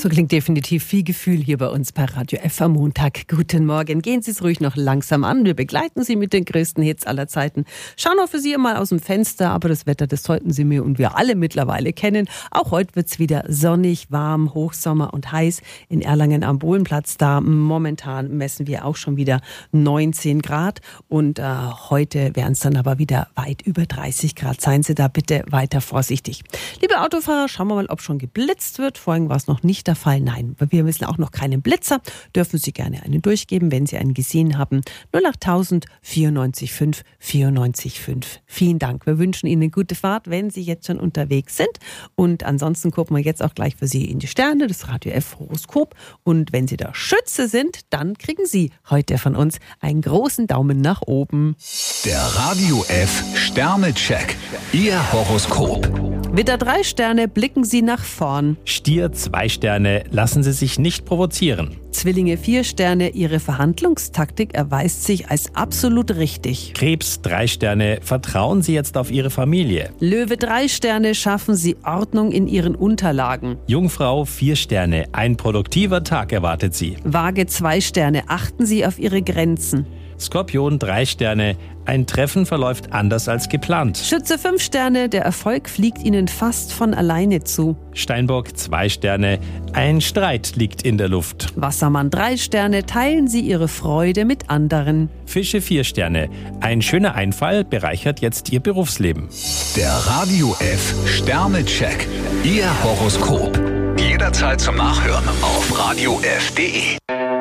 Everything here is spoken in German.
So klingt definitiv viel Gefühl hier bei uns bei Radio F am Montag. Guten Morgen. Gehen Sie es ruhig noch langsam an. Wir begleiten Sie mit den größten Hits aller Zeiten. Schauen auch für Sie mal aus dem Fenster, aber das Wetter, das sollten Sie mir und wir alle mittlerweile kennen. Auch heute wird es wieder sonnig, warm, Hochsommer und heiß. In Erlangen am Bohlenplatz, da momentan messen wir auch schon wieder 19 Grad. Und heute werden es dann aber wieder weit über 30 Grad. Seien Sie da bitte weiter vorsichtig. Liebe Autofahrer, schauen wir mal, ob schon geblitzt wird. Vorhin war es noch nicht der Fall. Nein, wir wissen auch noch keinen Blitzer. Dürfen Sie gerne einen durchgeben, wenn Sie einen gesehen haben. 08000 94 5 94 5. Vielen Dank. Wir wünschen Ihnen eine gute Fahrt, wenn Sie jetzt schon unterwegs sind. Und ansonsten gucken wir jetzt auch gleich für Sie in die Sterne, das Radio F Horoskop. Und wenn Sie da Schütze sind, dann kriegen Sie heute von uns einen großen Daumen nach oben. Der Radio F Sternecheck. Ihr Horoskop. Widder 3 Sterne, blicken Sie nach vorn. Stier 2 Sterne, lassen Sie sich nicht provozieren. Zwillinge 4 Sterne, Ihre Verhandlungstaktik erweist sich als absolut richtig. Krebs 3 Sterne, vertrauen Sie jetzt auf Ihre Familie. Löwe 3 Sterne, schaffen Sie Ordnung in Ihren Unterlagen. Jungfrau 4 Sterne, ein produktiver Tag erwartet Sie. Waage 2 Sterne, achten Sie auf Ihre Grenzen. Skorpion 3 Sterne, ein Treffen verläuft anders als geplant. Schütze 5 Sterne, der Erfolg fliegt Ihnen fast von alleine zu. Steinbock 2 Sterne, ein Streit liegt in der Luft. Wassermann 3 Sterne, teilen Sie Ihre Freude mit anderen. Fische 4 Sterne, ein schöner Einfall bereichert jetzt Ihr Berufsleben. Der Radio F Sternecheck. Ihr Horoskop. Jederzeit zum Nachhören auf radiof.de.